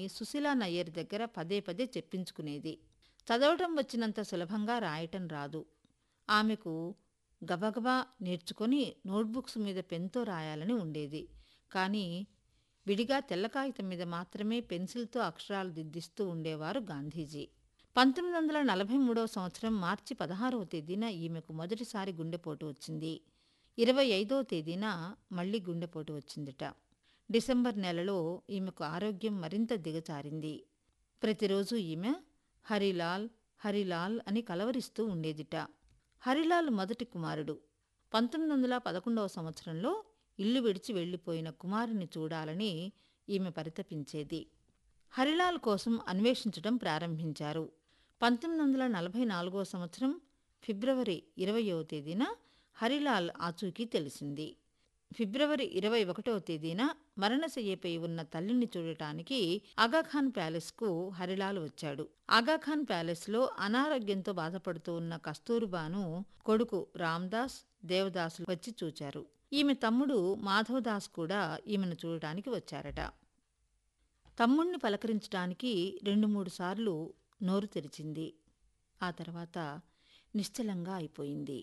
సుశీలా నయ్యర్ దగ్గర పదే పదే చెప్పించుకునేది. చదవటం వచ్చినంత సులభంగా రాయటం రాదు. ఆమెకు గబగబా నేర్చుకొని నోట్బుక్స్ మీద పెన్తో రాయాలని ఉండేది. కానీ విడిగా తెల్ల కాగితం మీద మాత్రమే పెన్సిల్తో అక్షరాలు దిద్దిస్తూ ఉండేవారు గాంధీజీ. 1943 సంవత్సరం మార్చి 16వ తేదీన ఈమెకు మొదటిసారి గుండెపోటు వచ్చింది. 25వ తేదీన మళ్లీ గుండెపోటు వచ్చిందిట. డిసెంబర్ నెలలో ఈమెకు ఆరోగ్యం మరింత దిగజారింది. ప్రతిరోజు ఈమె హరిలాల్ హరిలాల్ అని కలవరిస్తూ ఉండేదిట. హరిలాల్ మొదటి కుమారుడు. 1911వ సంవత్సరంలో ఇల్లు విడిచి వెళ్లిపోయిన కుమారుని చూడాలని ఈమె పరితపించేది. హరిలాల్ కోసం అన్వేషించడం ప్రారంభించారు. 1944వ సంవత్సరం ఫిబ్రవరి 20వ తేదీన హరిలాల్ ఆచూకీ తెలిసింది. ఫిబ్రవరి 21వ తేదీన మరణశయ్యపై ఉన్న తల్లిని చూడటానికి ఆగాఖాన్ ప్యాలెస్కు హరిలాల్ వచ్చాడు. ఆగాఖాన్ ప్యాలెస్లో అనారోగ్యంతో బాధపడుతూ ఉన్న కస్తూర్బాను కొడుకు రామ్దాస్, దేవదాసులు వచ్చి చూచారు. ఈమె తమ్ముడు మాధవదాస్ కూడా ఈమెను చూడటానికి వచ్చారట. తమ్ముణ్ణి పలకరించడానికి 2-3 సార్లు నోరు తెరిచింది. ఆ తర్వాత నిశ్చలంగా అయిపోయింది.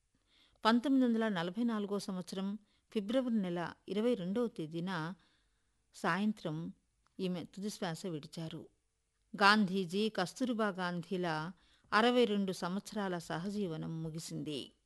1944 సంవత్సరం ఫిబ్రవరి నెల 22వ తేదీన సాయంత్రం ఈమె తుదిశ్వాస విడిచారు. గాంధీజీ, కస్తూరిబా గాంధీల 62 సంవత్సరాల సహజీవనం ముగిసింది.